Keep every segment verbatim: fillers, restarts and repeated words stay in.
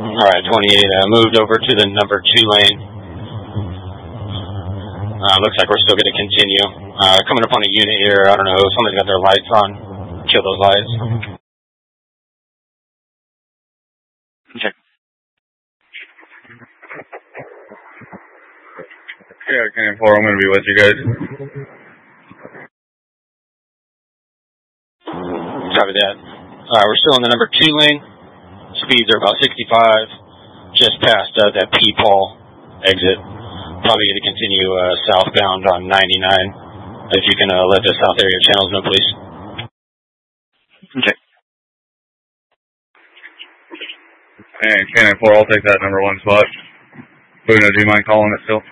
Alright, twenty-eight, uh, moved over to the number two lane. Uh, looks like we're still going to continue. Uh, coming up on a unit here, I don't know, somebody's got their lights on. Kill those lights. Check. Yeah, Canyon four, I'm going to be with you guys. Copy that. Uh, we're still in the number two lane. Speeds are about sixty-five, just past uh, that P-Paul exit. Probably going to continue uh, southbound on ninety-nine. If you can uh, let the south area channels know, please. Okay. And Canyon four, I'll take that number one spot. Buno, do you mind calling it still?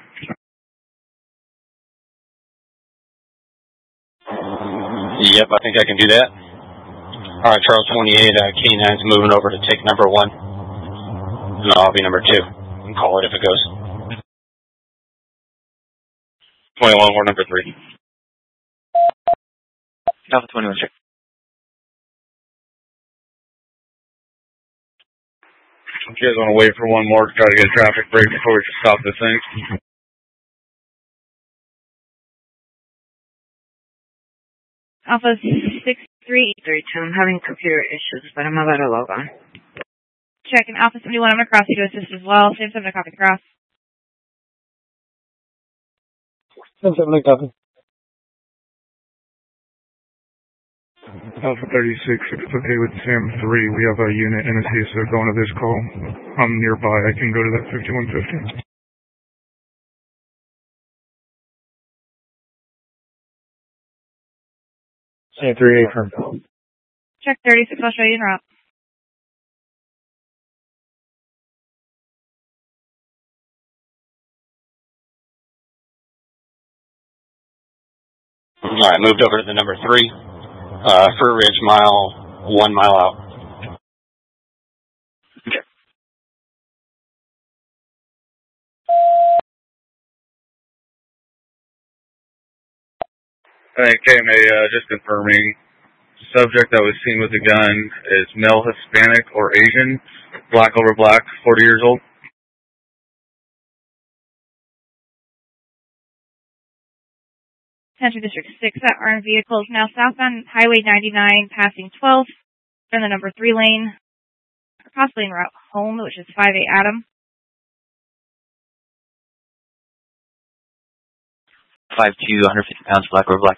Yep, I think I can do that. Alright, Charles twenty-eight, uh, K nine's moving over to take number one. And I'll be number two. You can call it if it goes. twenty-one, we're number three. Alpha twenty-one, check. If you guys want to wait for one more to try to get a traffic break before we stop this thing. Alpha six three three two. I'm having computer issues, but I'm about to log on. Checking Alpha seventy-one. I'm going to cross you to assist as well. Same seven to copy the cross. Same seven to copy. Alpha thirty-six, if it's okay with Sam three, we have a unit in a C S O going to this call. I'm nearby. I can go to that fifty-one fifty. Sam three, affirm. Check thirty-six. I'll show you en route. Alright, moved over to the number three. Uh, Fur Ridge mile, one mile out. Okay. Hey, K M A, uh, just confirming. Subject that was seen with a gun is male Hispanic or Asian, black over black, forty years old. Central District six, that armed vehicle is now southbound Highway ninety-nine, passing twelve, in the number three lane, possibly en route home, which is five eight Adam. five two, one hundred fifty pounds, black over black.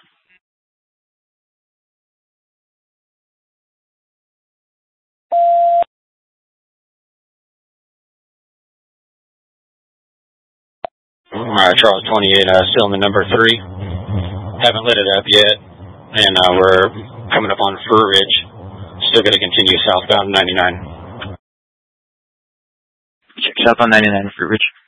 Alright, Charles twenty-eight, uh, still in the number three. Haven't lit it up yet. And uh, we're coming up on Fur Ridge. Still going to continue southbound ninety-nine. Check southbound ninety-nine, Fruit Ridge.